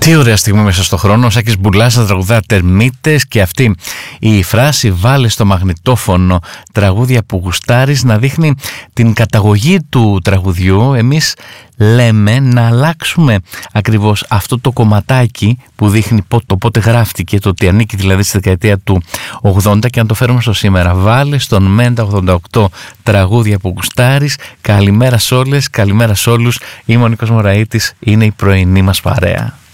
Τι ωραία στιγμή μέσα στο χρόνο. Ο Σάκης Μπουλάς θα τραγουδά Τερμίτες, και αυτή η φράση «βάλε στο μαγνητόφωνο τραγούδια που γουστάρεις» να δείχνει την καταγωγή του τραγουδιού. Εμείς λέμε να αλλάξουμε ακριβώς αυτό το κομματάκι που δείχνει το πότε γράφτηκε, το ότι ανήκει δηλαδή στη δεκαετία του 80, και να το φέρουμε στο σήμερα. Βάλε στον Μέντα 88 τραγούδια που γουστάρεις. Καλημέρα σε όλες, καλημέρα σε όλους. Είμαι ο Νίκος Μωραΐτης, είναι η πρωινή μας παρέα.